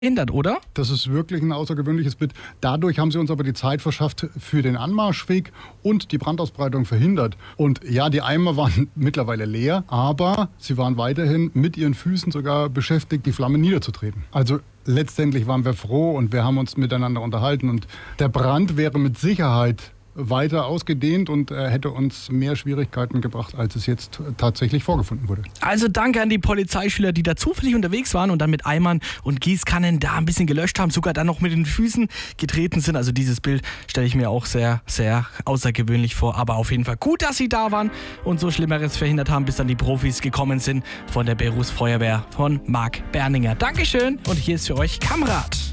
Hindert, oder? Das ist wirklich ein außergewöhnliches Bild. Dadurch haben sie uns aber die Zeit verschafft für den Anmarschweg und die Brandausbreitung verhindert. Und ja, die Eimer waren mittlerweile leer, aber sie waren weiterhin mit ihren Füßen sogar beschäftigt, die Flamme niederzutreten. Also letztendlich waren wir froh und wir haben uns miteinander unterhalten. Und der Brand wäre mit Sicherheit weiter ausgedehnt und hätte uns mehr Schwierigkeiten gebracht, als es jetzt tatsächlich vorgefunden wurde. Also danke an die Polizeischüler, die da zufällig unterwegs waren und dann mit Eimern und Gießkannen da ein bisschen gelöscht haben, sogar dann noch mit den Füßen getreten sind. Also dieses Bild stelle ich mir auch sehr, sehr außergewöhnlich vor. Aber auf jeden Fall gut, dass sie da waren und so Schlimmeres verhindert haben, bis dann die Profis gekommen sind von der Berufsfeuerwehr von Marc Berninger. Dankeschön und hier ist für euch Kamrat.